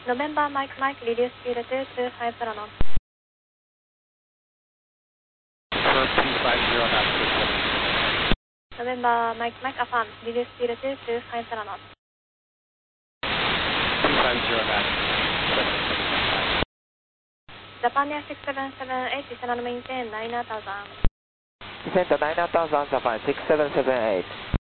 November Mike Mike, reduce speed to 250 knots. Confirm 250 knots. November Mike Mike, affirm, reduce speed to 250 knots. 250 knots. Japan Air 6778, descend and maintain 9000. Descend to 9000, Japan 6778.